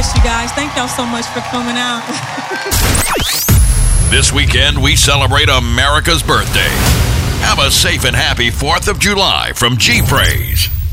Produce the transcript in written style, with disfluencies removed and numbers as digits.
bless you guys. Thank y'all so much for coming out. This weekend, we celebrate America's birthday. Have a safe and happy 4th of July from G-Praise.